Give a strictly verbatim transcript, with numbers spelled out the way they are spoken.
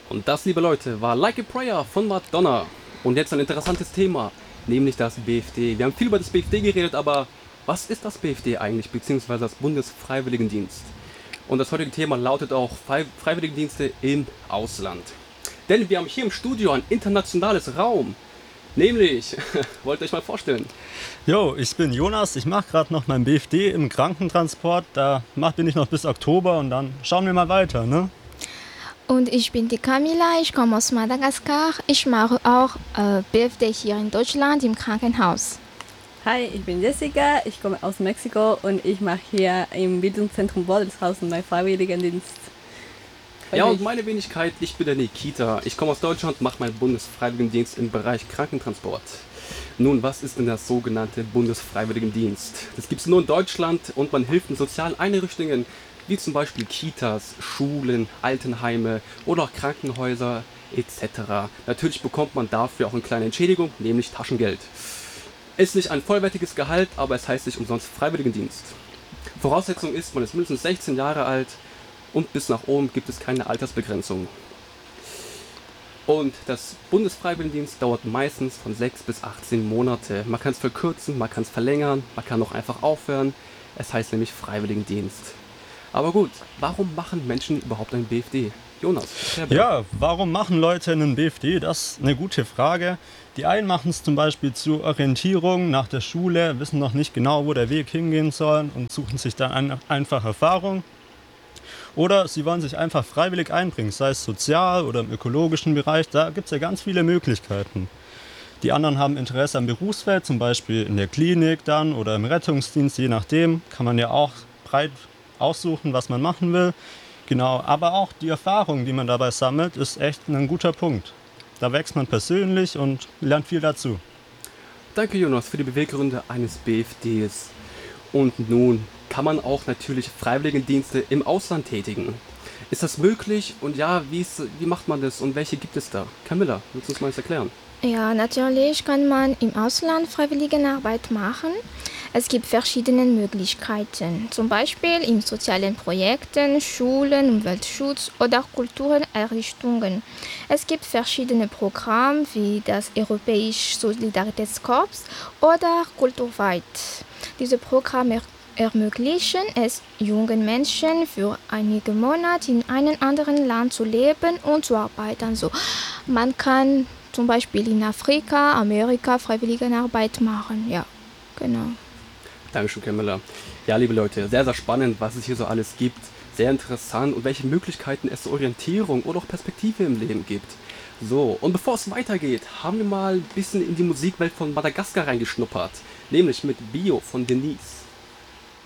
Und das, liebe Leute, war Like a Prayer von Madonna. Und jetzt ein interessantes Thema, nämlich das B F D. Wir haben viel über das B F D geredet, aber was ist das B F D eigentlich, beziehungsweise das Bundesfreiwilligendienst? Und das heutige Thema lautet auch Frei- Freiwilligendienste im Ausland. Denn wir haben hier im Studio ein internationales Raum. Nämlich, wollt ihr euch mal vorstellen? Jo, ich bin Jonas, ich mache gerade noch mein B F D im Krankentransport. Da mach, bin ich noch bis Oktober und dann schauen wir mal weiter, ne? Und ich bin die Camila, ich komme aus Madagaskar. Ich mache auch äh, B F D hier in Deutschland im Krankenhaus. Hi, ich bin Jessica, ich komme aus Mexiko und ich mache hier im Bildungszentrum Bodelshausen meinen Freiwilligendienst. Ja, und meine Wenigkeit, ich bin der Nikita. Ich komme aus Deutschland, mache meinen Bundesfreiwilligendienst im Bereich Krankentransport. Nun, was ist denn das sogenannte Bundesfreiwilligendienst? Das gibt es nur in Deutschland und man hilft in sozialen Einrichtungen, wie zum Beispiel Kitas, Schulen, Altenheime oder auch Krankenhäuser et cetera. Natürlich bekommt man dafür auch eine kleine Entschädigung, nämlich Taschengeld. Ist nicht ein vollwertiges Gehalt, aber es heißt nicht umsonst Freiwilligendienst. Voraussetzung ist, man ist mindestens sechzehn Jahre alt und bis nach oben gibt es keine Altersbegrenzung. Und das Bundesfreiwilligendienst dauert meistens von sechs bis achtzehn Monate. Man kann es verkürzen, man kann es verlängern, man kann auch einfach aufhören. Es heißt nämlich Freiwilligendienst. Aber gut, warum machen Menschen überhaupt ein B F D? Jonas, erklär bitte. Ja, warum machen Leute einen B F D? Das ist eine gute Frage. Die einen machen es zum Beispiel zur Orientierung nach der Schule, wissen noch nicht genau, wo der Weg hingehen soll und suchen sich dann ein, einfach Erfahrung. Oder sie wollen sich einfach freiwillig einbringen, sei es sozial oder im ökologischen Bereich, da gibt es ja ganz viele Möglichkeiten. Die anderen haben Interesse am Berufsfeld, zum Beispiel in der Klinik dann oder im Rettungsdienst, je nachdem, kann man ja auch breit aussuchen, was man machen will. Genau, aber auch die Erfahrung, die man dabei sammelt, ist echt ein guter Punkt. Da wächst man persönlich und lernt viel dazu. Danke Jonas für die Beweggründe eines B F Ds. Und nun kann man auch natürlich Freiwilligendienste im Ausland tätigen. Ist das möglich? Und ja, wie, ist, wie macht man das und welche gibt es da? Camilla, willst du uns mal das erklären? Ja, natürlich kann man im Ausland Freiwilligenarbeit machen. Es gibt verschiedene Möglichkeiten, zum Beispiel in sozialen Projekten, Schulen, Umweltschutz oder Kultureinrichtungen. Es gibt verschiedene Programme wie das Europäische Solidaritätskorps oder Kulturweit. Diese Programme er ermöglichen es jungen Menschen für einige Monate in einem anderen Land zu leben und zu arbeiten. Also man kann zum Beispiel in Afrika, Amerika Freiwilligenarbeit machen. Ja, genau. Dankeschön, Camilla. Ja, liebe Leute, sehr, sehr spannend, was es hier so alles gibt. Sehr interessant und welche Möglichkeiten es zur Orientierung oder auch Perspektive im Leben gibt. So, und bevor es weitergeht, haben wir mal ein bisschen in die Musikwelt von Madagaskar reingeschnuppert. Nämlich mit Bio von Denise.